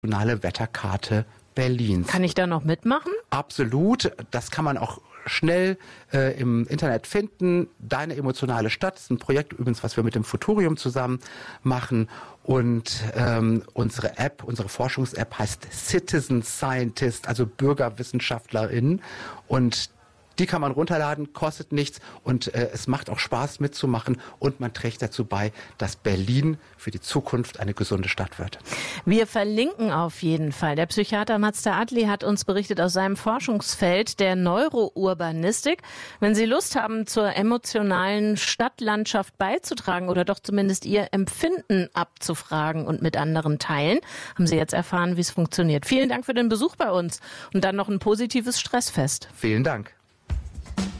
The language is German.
emotionale Wetterkarte Berlins. Kann ich da noch mitmachen? Absolut. Das kann man auch schnell im Internet finden. Deine emotionale Stadt ist ein Projekt übrigens, was wir mit dem Futurium zusammen machen. Und unsere Forschungs-App heißt Citizen Scientist, also Bürgerwissenschaftlerin. Und die kann man runterladen, kostet nichts und es macht auch Spaß mitzumachen und man trägt dazu bei, dass Berlin für die Zukunft eine gesunde Stadt wird. Wir verlinken auf jeden Fall. Der Psychiater Mazda Adli hat uns berichtet aus seinem Forschungsfeld der Neurourbanistik. Wenn Sie Lust haben, zur emotionalen Stadtlandschaft beizutragen oder doch zumindest Ihr Empfinden abzufragen und mit anderen teilen, haben Sie jetzt erfahren, wie es funktioniert. Vielen Dank für den Besuch bei uns und dann noch ein positives Stressfest. Vielen Dank.